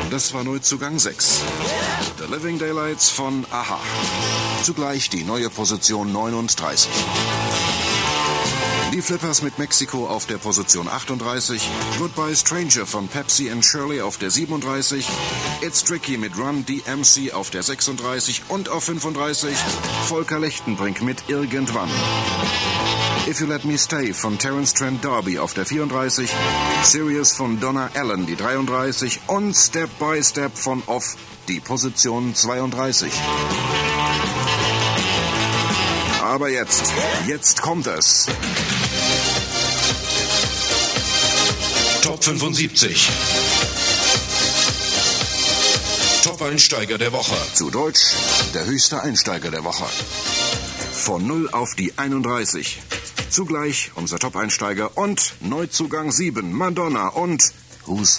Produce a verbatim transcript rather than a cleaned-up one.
Das war Neuzugang sechs. The Living Daylights von Aha. Zugleich die neue Position neununddreißig. Die Flippers mit Mexiko auf der Position achtunddreißig. Goodbye Stranger von Pepsi and Shirley auf der siebenunddreißig. It's Tricky mit Run D M C auf der sechsunddreißig. Und auf fünfunddreißig Volker Lechtenbrink mit Irgendwann. If You Let Me Stay von Terence Trent D'Arby auf der vierunddreißig. Serious von Donna Allen die dreiunddreißig. Und Step by Step von Off die Position zweiunddreißig. Aber jetzt, jetzt kommt es. Top fünfundsiebzig. Top-Einsteiger der Woche. Zu Deutsch, der höchste Einsteiger der Woche. Von null auf die einunddreißig. Zugleich unser Top-Einsteiger und Neuzugang sieben, Madonna und Who's